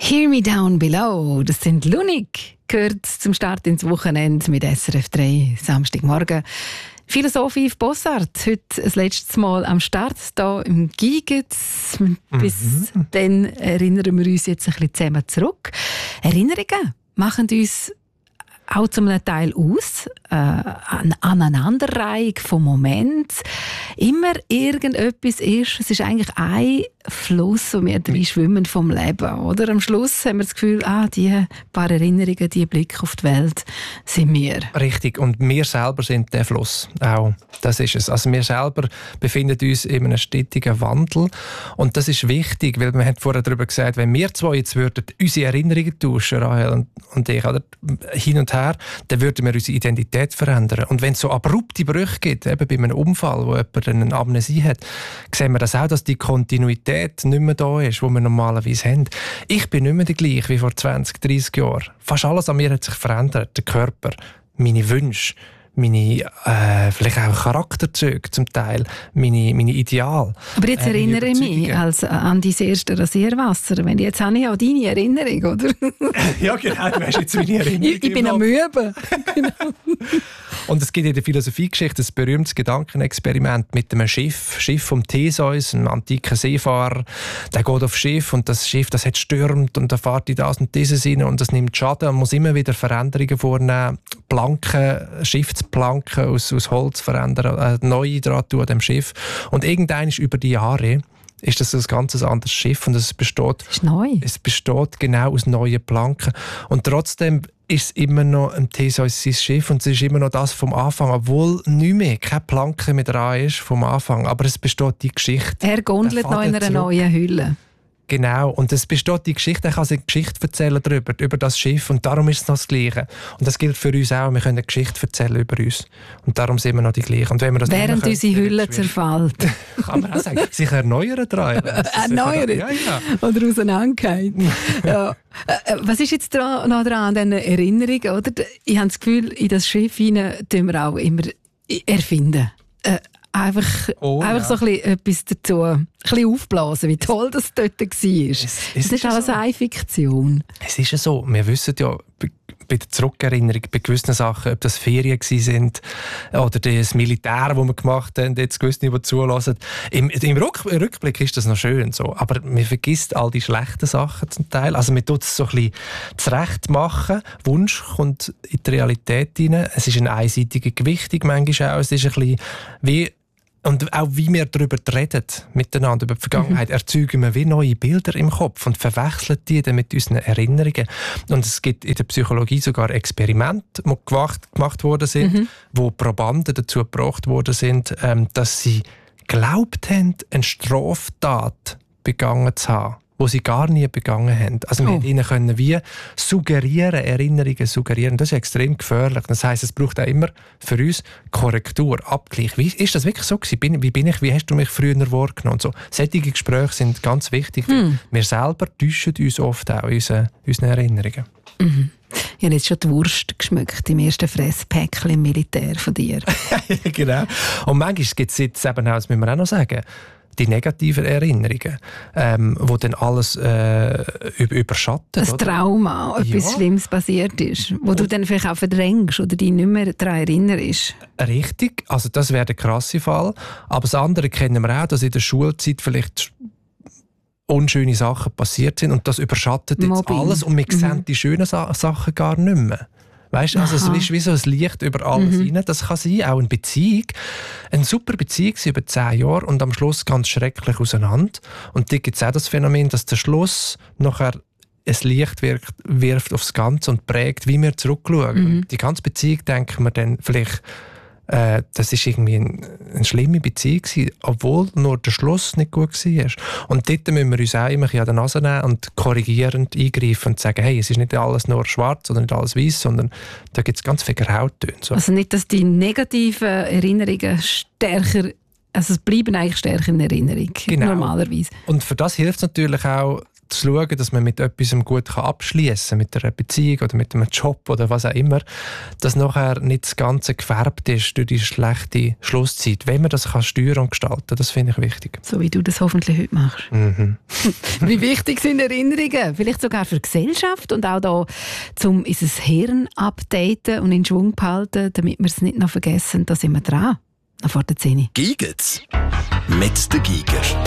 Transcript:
Hear Me Down Below, das sind Lunik, gehört zum Start ins Wochenende mit SRF 3, Samstagmorgen. Philosoph Yves Bossart, heute das letzte Mal am Start, hier im Gigetz. Bis dann erinnern wir uns jetzt ein bisschen zusammen zurück. Erinnerungen machen uns auch zum Teil aus, eine Aneinanderreihung von Momenten. Immer irgendetwas ist. Es ist eigentlich ein Fluss, wo wir drin schwimmen vom Leben. Oder? Am Schluss haben wir das Gefühl, die paar Erinnerungen, die Blick auf die Welt sind wir. Richtig, und wir selber sind der Fluss. Auch das ist es. Also wir selber befinden uns in einem stetigen Wandel. Und das ist wichtig, weil wir haben vorher darüber gesagt, wenn wir zwei jetzt würden unsere Erinnerungen tauschen, Rahel und ich, oder? Hin und her, dann würden wir unsere Identität verändern. Und wenn es so abrupte Brüche gibt, eben bei einem Unfall, wo jemand eine Amnesie hat, sehen wir das auch, dass die Kontinuität nicht mehr da ist, die wir normalerweise haben. Ich bin nicht mehr der gleiche wie vor 20, 30 Jahren. Fast alles an mir hat sich verändert. Der Körper, meine Wünsche, meine vielleicht auch Charakterzüge zum Teil, meine Ideale. Aber jetzt erinnere ich mich an dein erste Rasierwasser. Jetzt habe ich auch deine Erinnerung, oder? Ja, genau, du hast jetzt meine Erinnerung. Ich bin am Üben. Genau. Und es gibt in der Philosophiegeschichte ein berühmtes Gedankenexperiment mit einem Schiff vom Theseus, einem antiken Seefahrer. Der geht aufs Schiff und das Schiff, das hat stürmt und da fährt in das und dieses rein und das nimmt Schaden und muss immer wieder Veränderungen vornehmen. Schiffsplanken aus Holz verändern, neue dran tun an dem Schiff. Und irgendwann über die Jahre ist das ein ganz anderes Schiff und es besteht genau aus neuen Planken. Und trotzdem ist es immer noch ein Theseus sein Schiff und es ist immer noch das vom Anfang, obwohl nicht mehr, keine Planke mehr dran ist vom Anfang, aber es besteht die Geschichte. Er gondelt noch in einer neuen Hülle. Genau, und es besteht die Geschichte, er kann sich eine Geschichte erzählen über das Schiff und darum ist es noch das Gleiche. Und das gilt für uns auch, wir können eine Geschichte erzählen über uns und darum sind wir noch die Gleichen. Und wenn wir das während unsere Hülle zerfällt. Kann man auch sagen, sich erneuern dran. Erneuern? Ja. Oder auseinandergehen. Ja. Was ist jetzt noch dran an diesen Erinnerungen? Oder? Ich habe das Gefühl, in das Schiff hinein tun wir auch immer erfinden. Einfach so etwas dazu, ein bisschen aufblasen, wie toll das dort war. Es ist alles so eine Fiktion. Es ist ja so, wir wissen ja bei der Zurückerinnerung, bei gewissen Sachen, ob das Ferien waren oder das Militär, das wir gemacht haben, jetzt gewisse, die zulassen. Im Rückblick ist das noch schön so, aber man vergisst all die schlechten Sachen zum Teil. Also man tut es so ein bisschen zurecht machen. Wunsch kommt in die Realität hinein. Es ist eine einseitige Gewichtung manchmal auch. Es ist ein bisschen wie und auch wie wir darüber reden, miteinander, über die Vergangenheit, erzeugen wir wie neue Bilder im Kopf und verwechseln die dann mit unseren Erinnerungen. Und es gibt in der Psychologie sogar Experimente, die gemacht worden sind, wo Probanden dazu gebracht worden sind, dass sie geglaubt haben, eine Straftat begangen zu haben, die sie gar nie begangen haben. Also wir ihnen können wie Erinnerungen suggerieren. Das ist extrem gefährlich. Das heisst, es braucht auch immer für uns Korrektur, Abgleich. Wie ist das wirklich so gewesen? Wie hast du mich früher wahrgenommen? Und so. Solche Gespräche sind ganz wichtig. Wir selber täuschen uns oft auch in unseren Erinnerungen. Ich habe jetzt schon die Wurst geschmückt im ersten Fresspäckchen im Militär von dir. Genau. Und manchmal gibt es jetzt eben auch, das müssen wir auch noch sagen, die negativen Erinnerungen, wo dann alles überschatten. Ein Trauma, etwas Schlimmes passiert ist, wo du dann vielleicht auch verdrängst oder dich nicht mehr daran erinnerst. Richtig, also das wäre der krasse Fall. Aber das andere kennen wir auch, dass in der Schulzeit vielleicht unschöne Sachen passiert sind und das überschattet jetzt alles und wir sehen die schönen Sachen gar nicht mehr. Weißt du, also es ist wie so ein Licht über alles rein. Das kann sein, auch eine Beziehung. Eine super Beziehung über 10 Jahre und am Schluss ganz schrecklich auseinander. Und da gibt es auch das Phänomen, dass der Schluss nachher ein Licht wirft aufs Ganze und prägt, wie wir zurückschauen. Die ganze Beziehung denken wir dann vielleicht, das war irgendwie eine schlimme Beziehung gewesen, obwohl nur der Schluss nicht gut war. Und dort müssen wir uns auch immer an die Nase nehmen und korrigierend eingreifen und sagen, hey, es ist nicht alles nur schwarz oder nicht alles weiß, sondern da gibt es ganz viele Grautöne. So. Also nicht, dass die negativen Erinnerungen es bleiben eigentlich stärker in Erinnerung, normalerweise. Und für das hilft es natürlich auch, zu schauen, dass man mit etwas gut abschließen kann, mit einer Beziehung oder mit einem Job oder was auch immer, dass nachher nicht das Ganze gefärbt ist durch die schlechte Schlusszeit. Wenn man das kann steuern und gestalten, das finde ich wichtig. So wie du das hoffentlich heute machst. Mhm. Wie wichtig sind Erinnerungen? Vielleicht sogar für die Gesellschaft und auch da, um unser Hirn updaten und in Schwung behalten, damit wir es nicht noch vergessen. Da sind wir dran. Vor der 10. Giget's mit der Giger.